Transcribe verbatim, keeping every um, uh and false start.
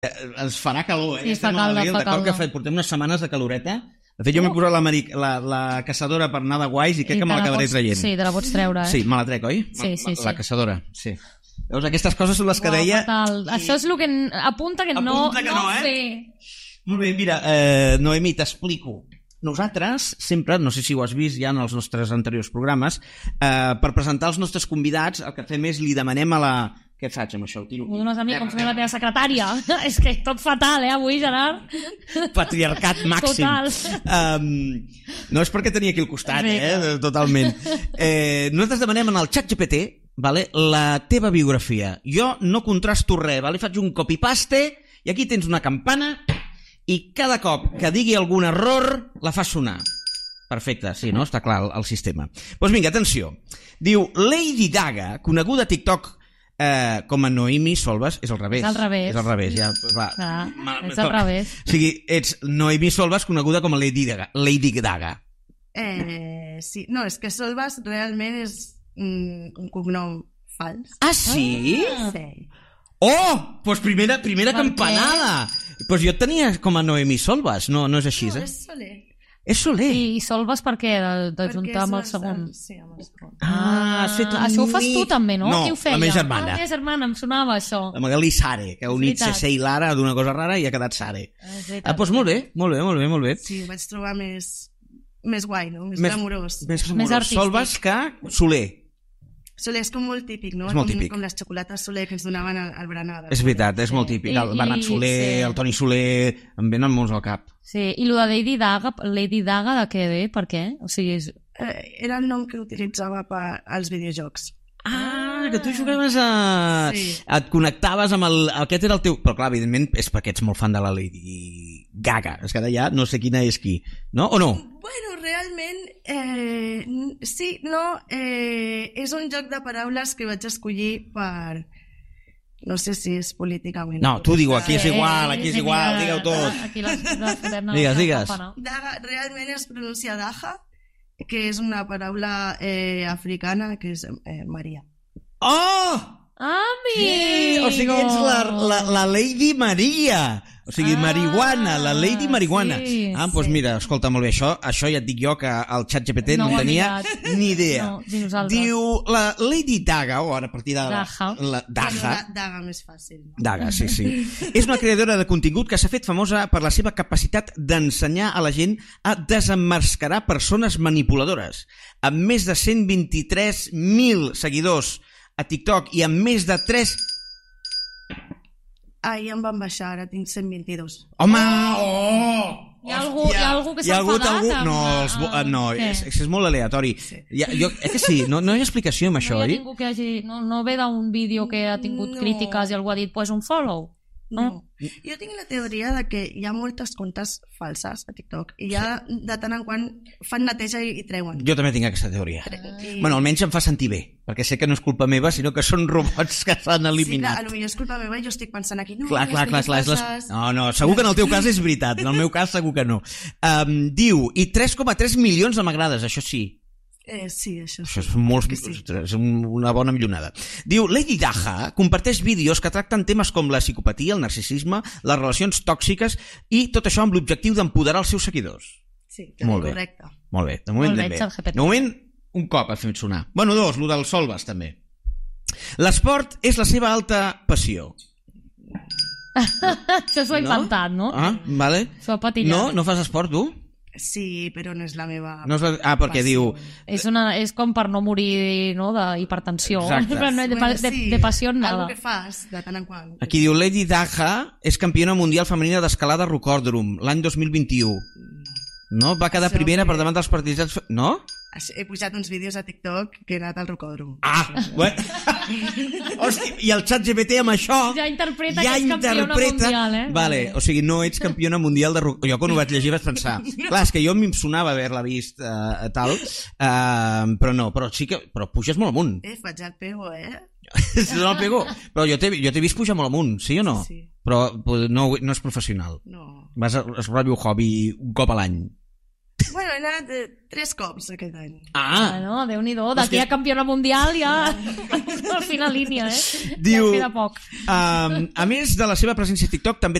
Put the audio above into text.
Ens farà calor, eh? Sí, fa calda, fa calda. Que portem unes setmanes de caloreta. De fet, jo m'he posat la, la, la caçadora per anar de guais i crec que me l'acabaré traient. Sí, te la pots treure, eh? Sí, me la trec, oi? Sí, sí, sí. La caçadora, sí. Llavors, aquestes coses són les que deia... Fatal. Això és el que apunta que no, apunta que no, no eh? fer. Molt bé, mira, eh, Noemi, t'explico. Nosaltres, sempre, no sé si ho has vist ja en els nostres anteriors programes, eh, per presentar els nostres convidats, el que fem és li demanem a la... Què faig amb això? Ho tiro. Ho dones a mi com si fos la teva secretària. És que tot fatal, eh, avui, Gerard? Patriarcat màxim. Total. Um, no és perquè tenia aquí al costat, eh? Totalment. Eh, nosaltres demanem en el xat G P T, vale, la teva biografia. Jo no contrasto res, vale? Faig un copy-paste i aquí tens una campana i cada cop que digui algun error la fa sonar. Perfecte, sí, no? Està clar el, el sistema. Doncs pues vinga, atenció. Diu, Lady Gaga, coneguda a TikTok Eh, com a Noemi Solves, és al revés. És al revés. És al revés, ja. Va. Ah, Ma, és al revés. O sigui, ets Noemi Solves, coneguda com a Lady Gaga. Lady Gaga. Eh, sí, no, és que Solves realment és mm, un cognom fals. Ah, sí? Ah. Sí. Oh! Doncs pues primera, primera per campanada! Doncs pues jo et tenia com a Noemi Solves, no, no és així, no, eh? és Soler. És Soler. I Solves per què? De, de juntar amb el segon. Sí, amb el segon. Ah, has fet un això ho fas tu també, no? No, Qui ho feia? la meva germana. Ah, la meva germana, em sonava això. La Magali Sare, que ha unit C C i Lara d'una cosa rara i ha quedat Sare. Ah, doncs molt bé, molt bé, molt bé, molt bé. Sí, ho vaig trobar més, més guai, no? Més, més glamurós. Més, més artístic. Solves que Soler. Soler és com molt típic, no? És molt com, típic. Com les xocolates Soler que ens donaven al, al berenar. És veritat, és molt típic. El Bernat Soler, sí. El Toni Soler, em venen molts al cap. Sí, i el de Lady Gaga, Lady Gaga de què ve? Per què? O sigui, és... eh, era el nom que utilitzava per als videojocs. Ah, que tu jugaves a... Sí. Et connectaves amb el... Aquest era el teu... Però clar, evidentment, és perquè ets molt fan de la Lady Gaga. És que ara ja no sé quina és qui. No o no? Bueno, realment, eh, sí, no, eh, és un joc de paraules que vaig escollir per... No sé si és políticament... No, tu digue, aquí és igual, aquí és igual, digue-ho tot. Aquí les, les, no, digues, digues. Daga realment es pronuncia Daja, que és una paraula eh, africana que és eh, Maria. Oh! Amic! Sí, o sigui, ets la, la, la Lady Maria. O sigui, ah, marihuana, la Lady marihuana. Sí, ah, doncs sí. Mira, escolta, molt bé, això, això ja et dic jo que el xat G P T no, no en tenia mirat. ni idea. No, diu, la Lady Daga, o ara a partir de la... Daga. La, Daga. Bueno, Daga més fàcil. No? Daga, sí, sí. És una creadora de contingut que s'ha fet famosa per la seva capacitat d'ensenyar a la gent a desemmascarar persones manipuladores. Amb més de cent vint-i-tres mil seguidors a TikTok i amb més de tres... Ahir em van baixar, ara tinc cent vint-i-dos. Home! Oh! Hi ha algú, hi ha algú que hi ha s'ha hagut enfadat? algú... No, els, Ah, no és, és molt aleatori. Sí. Hi ha, jo, és que sí, no, no hi ha explicació amb això, no hi ha oi? ningú que hagi... No, no ve d'un vídeo que ha tingut No. crítiques i algú ha dit, pues un follow. No? No. Jo tinc la teoria de que hi ha moltes comptes falses a TikTok i ja de tant en quant fan neteja i, i treuen. Jo també tinc aquesta teoria. I... Bueno, almenys em fa sentir bé, perquè sé que no és culpa meva, sinó que són robots que s'han Sí, clar, eliminat. potser és culpa meva i jo estic pensant aquí, no, Clar, clar, clar, les clar, és les... falses... No, no, segur que en el teu cas és veritat, en el meu cas segur que no. Um, diu, i tres coma tres milions de m'agrades, això sí. Eh, sí, això sí. Això és, molts, Sí. és una bona millonada. Diu, Lady Gaga comparteix vídeos que tracten temes com la psicopatia, el narcisisme, les relacions tòxiques i tot això amb l'objectiu d'empoderar els seus seguidors. Sí, Molt bé. correcte. Molt bé, de moment Molt bé, anem bé. ChatGPT. De moment, un cop ha fet sonar. Bueno, dos, lo del Solves també. L'esport és la seva alta passió. Això s'ho ha inventat, no? Ah, vale. S'ho ha patillat. No? No fas esport, tu? Sí, però no és la meva... No és la... Ah, perquè diu... És, una, és com per no morir, no?, d'hipertensió. Exacte. Però no, de, Bueno, de, sí, de passió nada. Algo que fas de tant en quant. Aquí diu, Lady Gaga és campiona mundial femenina d'escalada rocòdrom l'any dos mil vint-i-u. No? Va quedar Això primera que- per davant dels participants... No? He pujat uns vídeos a TikTok que he anat al rocòdrom. Ah! Bueno. Hosti, i el xat G P T amb això... Ja interpreta ja que és campiona interpreta... mundial, eh? Vale, o sigui, no ets campiona mundial de rocòdrom. Jo quan ho vaig llegir vaig pensar... Clar, és que jo em sonava haver-la vist eh, tal, eh, però no, però sí que... Però puges molt amunt. Eh, faig el pego, eh? No el pego. Però jo t'he jo t'he vist pujar molt amunt, sí o no? Sí. Però no, no és professional. No. Vas a, es rotllo hobby un cop a l'any. Bueno, he anat eh, tres cops aquest any. Ah! Bueno, Déu-n'hi-do, d'aquí que- a campiona mundial ja al final línia, eh? Diu, Ja queda poc. um, a més de la seva presència a TikTok, també